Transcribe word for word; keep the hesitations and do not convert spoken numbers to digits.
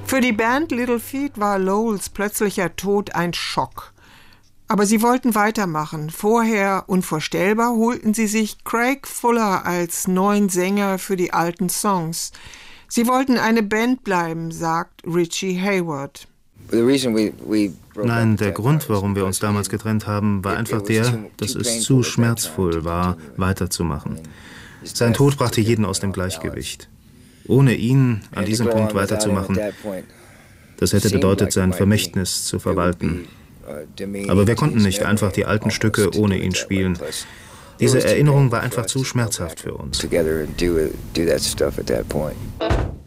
Für die Band Little Feat war Lowells plötzlicher Tod ein Schock. Aber sie wollten weitermachen. Vorher, unvorstellbar, holten sie sich Craig Fuller als neuen Sänger für die alten Songs. Sie wollten eine Band bleiben, sagt Richie Hayward. Nein, der Grund, warum wir uns damals getrennt haben, war einfach der, dass es zu schmerzvoll war, weiterzumachen. Sein Tod brachte jeden aus dem Gleichgewicht. Ohne ihn an diesem Punkt weiterzumachen, das hätte bedeutet, sein Vermächtnis zu verwalten. Aber wir konnten nicht einfach die alten Stücke ohne ihn spielen. Diese Erinnerung war einfach zu schmerzhaft für uns.